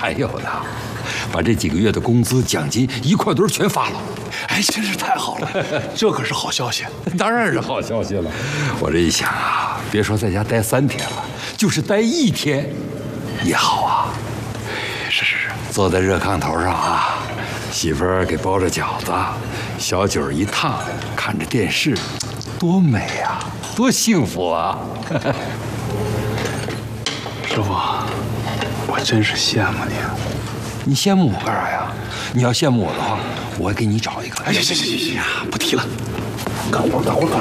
还有呢，把这几个月的工资、奖金一块堆全发了。 哎，真是太好了，这可是好消息。 当然是好消息了。我这一想啊，别说在家待3天了，就是待1天也好啊。 是， 坐在热炕头上啊，媳妇儿给包着饺子，小酒一烫，看着电视，多美啊，多幸福啊！ 师傅，我真是羡慕你。 你羡慕我干啥呀？你要羡慕我的话，我会给你找一个。 哎，行呀，不提了，干活。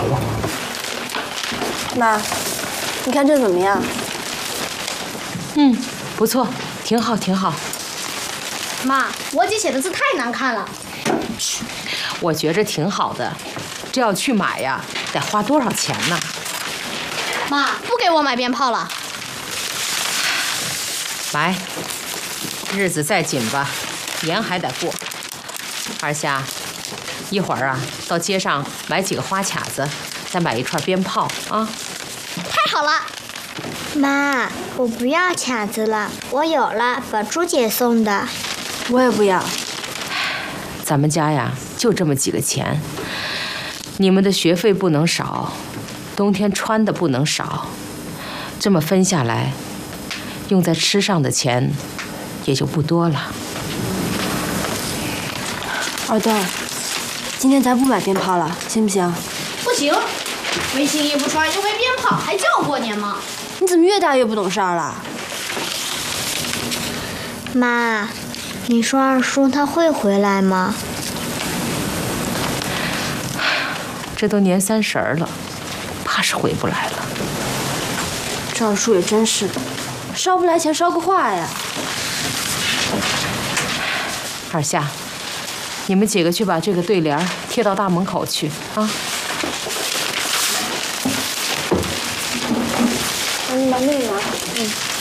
妈，你看这怎么样？ 不错，挺好。 妈，我姐写的字太难看了。 我觉着挺好的，这要去买呀，得花多少钱呢？ 妈，不给我买鞭炮了。 买，日子再紧吧，年还得过。二夏，一会儿啊，到街上买几个花卡子，再买一串鞭炮啊。 太好了。 妈，我不要卡子了，我有了，宝珠姐送的。 我也不要。 咱们家呀，就这么几个钱，你们的学费不能少，冬天穿的不能少，这么分下来，用在吃上的钱也就不多了。 二蛋，今天咱不买鞭炮了，行不行？ 不行，没新衣服穿又没鞭炮，还叫过年吗？ 你怎么越大越不懂事儿了？ 妈，你说二叔他会回来吗？ 这都年30了，怕是回不来了。 这二叔也真是，烧不来钱烧个话呀。 二夏，你们几个去把这个对联贴到大门口去啊。 你把那个拿。